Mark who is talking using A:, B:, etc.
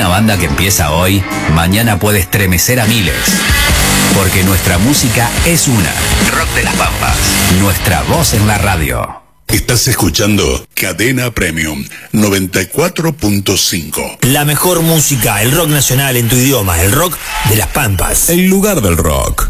A: banda que empieza hoy, mañana puede estremecer a miles. Porque nuestra música es una. Rock de las Pampas. Nuestra voz en la radio.
B: Estás escuchando Cadena Premium 94.5.
C: La mejor música, el rock nacional en tu idioma, el rock de las Pampas.
D: El lugar del rock.